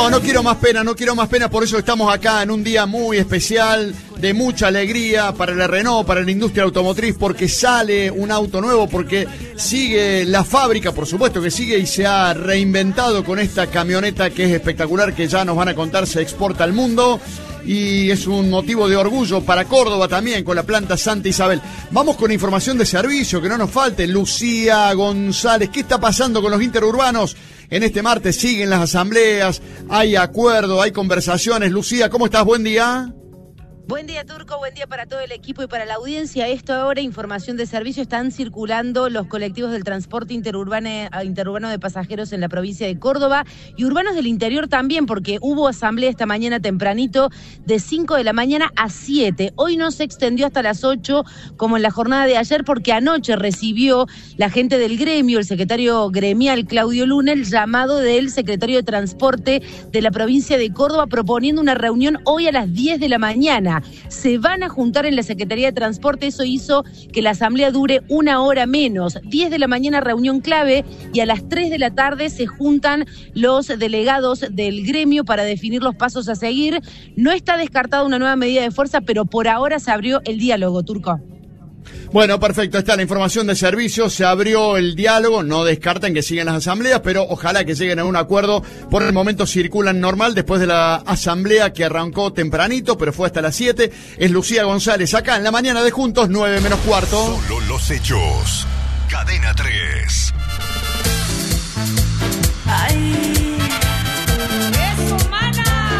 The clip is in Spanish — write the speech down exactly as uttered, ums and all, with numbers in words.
No, no quiero más pena, no quiero más pena, por eso estamos acá en un día muy especial, de mucha alegría para la Renault, para la industria automotriz, porque sale un auto nuevo, porque sigue la fábrica, por supuesto que sigue y se ha reinventado con esta camioneta que es espectacular, que ya nos van a contar, se exporta al mundo. Y es un motivo de orgullo para Córdoba también, con la planta Santa Isabel. Vamos con información de servicio, que no nos falte. Lucía González, ¿qué está pasando con los interurbanos? En este martes siguen las asambleas, hay acuerdo, hay conversaciones. Lucía, ¿cómo estás? Buen día. Buen día, Turco, buen día para todo el equipo y para la audiencia. Esto ahora, información de servicio, están circulando los colectivos del transporte interurbano, interurbano de pasajeros en la provincia de Córdoba y urbanos del interior también, porque hubo asamblea esta mañana tempranito de cinco de la mañana a siete. Hoy no se extendió hasta las ocho como en la jornada de ayer, porque anoche recibió la gente del gremio, el secretario gremial Claudio Luna, el llamado del secretario de Transporte de la provincia de Córdoba proponiendo una reunión hoy a las diez de la mañana. Se van a juntar en la Secretaría de Transporte, eso hizo que la asamblea dure una hora menos. diez de la mañana reunión clave y a las tres de la tarde se juntan los delegados del gremio para definir los pasos a seguir. No está descartada una nueva medida de fuerza, pero por ahora se abrió el diálogo, Turco. Bueno, perfecto, está la información de servicio, se abrió el diálogo, no descartan que sigan las asambleas, pero ojalá que lleguen a un acuerdo. Por el momento circulan normal después de la asamblea que arrancó tempranito, pero fue hasta las siete. Es Lucía González, acá en la mañana de Juntos, nueve menos cuarto. Solo los hechos. Cadena tres. Ay.